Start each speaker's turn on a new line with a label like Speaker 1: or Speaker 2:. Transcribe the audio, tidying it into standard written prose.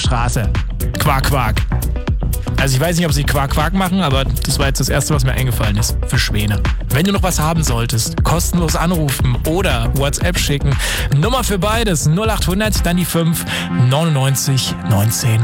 Speaker 1: Straße. Quark, Quark. Also ich weiß nicht, ob sie Quark, Quark machen, aber das war jetzt das Erste, was mir eingefallen ist. Für Schwäne. Wenn du noch was haben solltest, kostenlos anrufen oder WhatsApp schicken. Nummer für beides 0800, dann die 5 99 19